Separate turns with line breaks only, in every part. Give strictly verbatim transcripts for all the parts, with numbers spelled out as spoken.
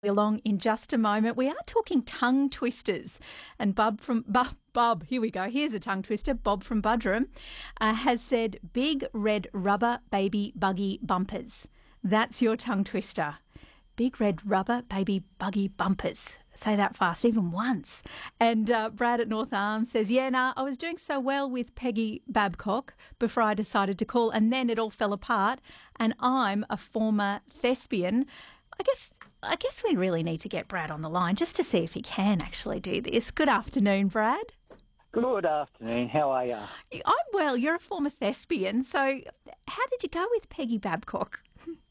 along in just a moment. We are talking tongue twisters, and Bob from Bob, Bob here we go. Here's a tongue twister. Bob from Budrum uh, has said, "Big red rubber baby buggy bumpers." That's your tongue twister. Big red rubber baby buggy bumpers. Say that fast, even once. And uh, Brad at North Arms says, yeah, nah, I was doing so well with Peggy Babcock before I decided to call, and then it all fell apart, and I'm a former thespian. I guess I guess we really need to get Brad on the line just to see if he can actually do this. Good afternoon, Brad.
Good afternoon. How are you?
I'm well. You're a former thespian, so how did you go with Peggy Babcock?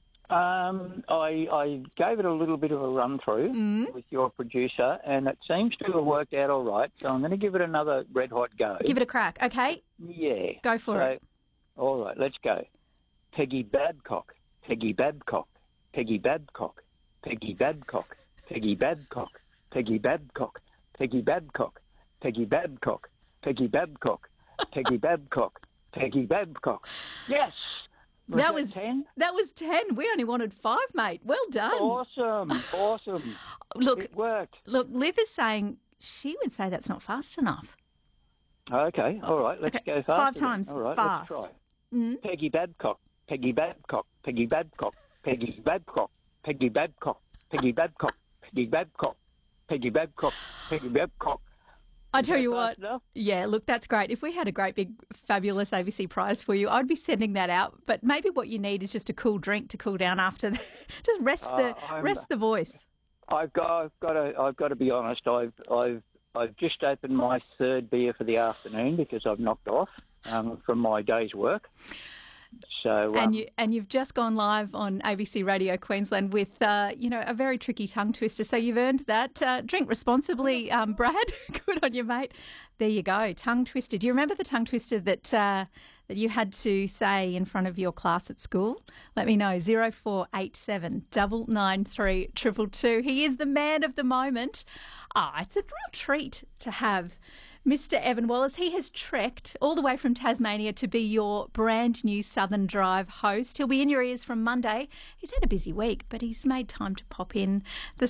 Um, I, I gave it a little bit of a run through mm. with your producer, and it seems to have worked out all right. So I'm going to give it another red hot go.
Give it a crack, okay?
Yeah.
Go for
so,
it.
All right, let's go. Peggy Babcock, Peggy Babcock, Peggy Babcock, Peggy Babcock, Peggy Babcock, Peggy Babcock, Peggy Babcock, Peggy Babcock, Peggy Babcock, Peggy Babcock, Peggy Babcock. Yes. Was
that,
that
was
ten?
That was ten. We only wanted five, mate. Well done.
Awesome, awesome.
Look,
it worked.
Look, Liv is saying she would say that's not fast enough.
Okay, all right. Let's
okay.
go fast.
Five times
all right,
fast.
Let's try.
Mm-hmm.
Peggy Babcock, Peggy Babcock, Peggy Babcock, Peggy Babcock, Peggy Babcock, Peggy Babcock, Peggy Babcock, Peggy Babcock, Peggy Babcock.
I tell you what,
enough?
yeah, look, that's great. If we had a great big fabulous A B C prize for you, I'd be sending that out. But maybe what you need is just a cool drink to cool down after. The, just rest the uh, rest the voice.
I've got, I've got to, I've got to be honest. I've, I've, I've just opened my third beer for the afternoon because I've knocked off um, from my day's work. So, um,
and you and you've just gone live on A B C Radio Queensland with uh, you know, a very tricky tongue twister. So you've earned that. Uh, drink responsibly, um, Brad. Good on you, mate. There you go, tongue twister. Do you remember the tongue twister that uh, that you had to say in front of your class at school? Let me know. Zero four eight seven double nine three triple two. He is the man of the moment. Ah, oh, it's a real treat to have Mister Evan Wallace. He has trekked all the way from Tasmania to be your brand new Southern Drive host. He'll be in your ears from Monday. He's had a busy week, but he's made time to pop in this